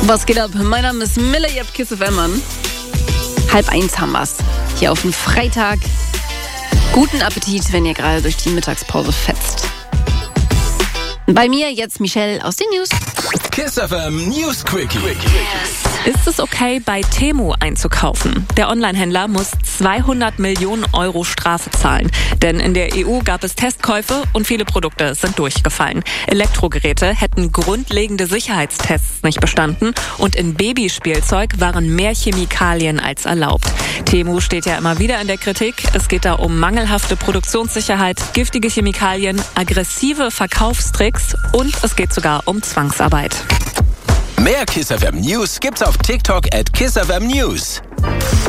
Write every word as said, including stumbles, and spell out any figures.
Was geht ab? Mein Name ist Miller, ihr habt Kiss F M an. Halb eins haben wir's. Hier auf dem Freitag. Guten Appetit, wenn ihr gerade durch die Mittagspause fetzt. Bei mir jetzt Michelle aus den News. Kiss F M News Quickie. Ist es okay, bei Temu einzukaufen? Der Onlinehändler muss zweihundert Millionen Euro Strafe zahlen. Denn in der E U gab es Testkäufe und viele Produkte sind durchgefallen. Elektrogeräte hätten grundlegende Sicherheitstests nicht bestanden und in Babyspielzeug waren mehr Chemikalien als erlaubt. Temu steht ja immer wieder in der Kritik. Es geht da um mangelhafte Produktionssicherheit, giftige Chemikalien, aggressive Verkaufstricks und es geht sogar um Zwangsarbeit. Mehr Kiss F M News gibt's auf TikTok at Kiss F M News.